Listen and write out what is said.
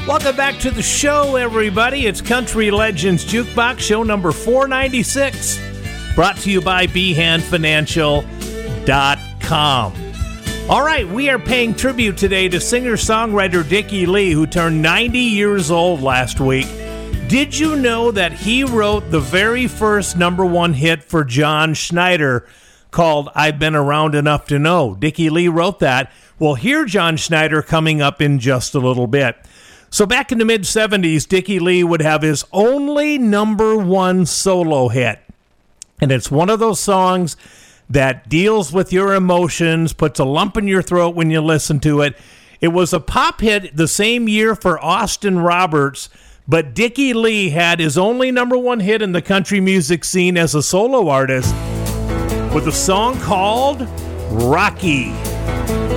Welcome back to the show, everybody. It's Country Legends Jukebox, show number 496, brought to you by BeHandFinancial.com. All right, we are paying tribute today to singer-songwriter Dickie Lee, who turned 90 years old last week. Did you know that he wrote the very first number one hit for John Schneider called I've Been Around Enough to Know? Dickie Lee wrote that. We'll hear John Schneider coming up in just a little bit. So back in the mid-'70s, Dickie Lee would have his only number one solo hit. And it's one of those songs that deals with your emotions, puts a lump in your throat when you listen to it. It was a pop hit the same year for Austin Roberts, but Dickie Lee had his only number one hit in the country music scene as a solo artist with a song called Rocky.